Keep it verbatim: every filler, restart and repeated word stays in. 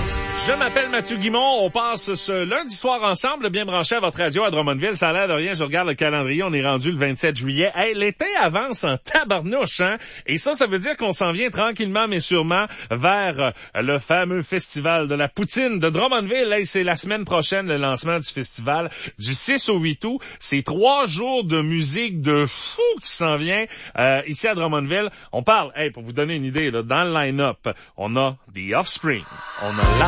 Je m'appelle Mathieu Guimond. On passe ce lundi soir ensemble, bien branché à votre radio à Drummondville. Ça a l'air de rien. Je regarde le calendrier. On est rendu le vingt-sept juillet. Hey, l'été avance en tabarnouche, hein? Et ça, ça veut dire qu'on s'en vient tranquillement, mais sûrement, vers le fameux festival de la poutine de Drummondville. Hey, c'est la semaine prochaine, le lancement du festival, du six au huit août. C'est trois jours de musique de fou qui s'en vient euh, ici à Drummondville. On parle, hey, pour vous donner une idée, là, dans le line-up, on a The Offspring, on a